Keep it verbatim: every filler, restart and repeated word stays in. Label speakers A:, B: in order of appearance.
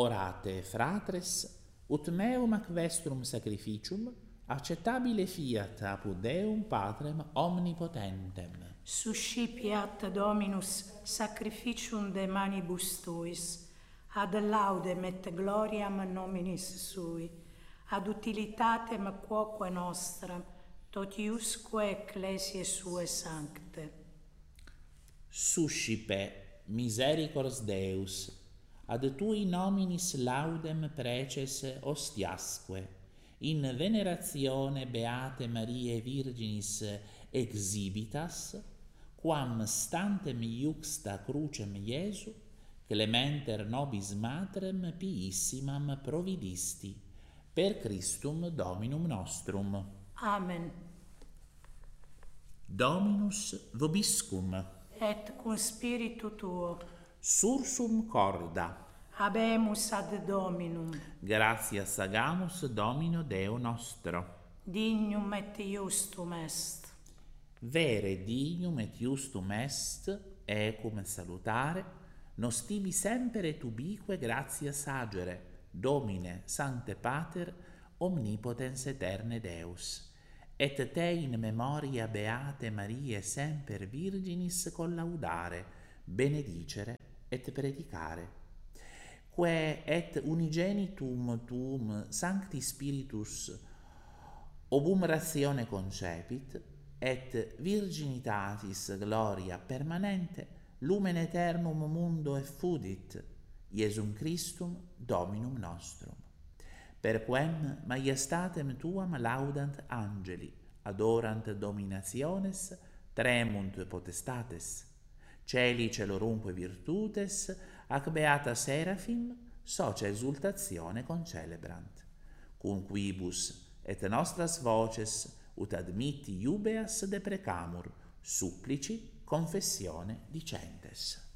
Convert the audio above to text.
A: Orate, fratres, ut meum ac vestrum sacrificium, acceptabile fiat apud Deum Patrem omnipotentem.
B: Suscipiat Dominus sacrificium de manibus tuis, ad laudem et gloriam nominis sui, ad utilitatem quoque nostram, totiusque ecclesiae sue sancte.
A: Suscipe misericors Deus, ad tui nominis laudem preces ostiasque, in veneratione Beate Mariae Virginis exhibitas, quam stantem iuxta crucem Iesu, clementer nobis matrem piissimam providisti, per Christum Dominum nostrum.
B: Amen.
A: Dominus vobiscum.
B: Et cum spiritu tuo.
A: Sursum corda.
B: Habemus ad Dominum.
A: Gratias agamus Domino Deo nostro.
B: Dignum et iustum est.
A: Vere dignum et iustum est, ecum salutare, nos tibi semper et ubique gratias agere, Domine, Sancte Pater, omnipotens eterne Deus, et te in memoria Beate Mariae semper Virginis collaudare, benedicere et predicare. Que et unigenitum tuum Sancti Spiritus obum ratione concepit, et virginitatis gloria permanente lumen aeternum mundo effudit, Iesum Christum Dominum nostrum. Per quem maiestatem tuam laudant angeli, adorant dominationes, tremunt potestates, celi celorumque virtutes, ac beata Seraphim, socia exultatione concelebrant. Cum quibus et nostras voces ut admitti iubeas deprecamur, supplici confessione dicentes.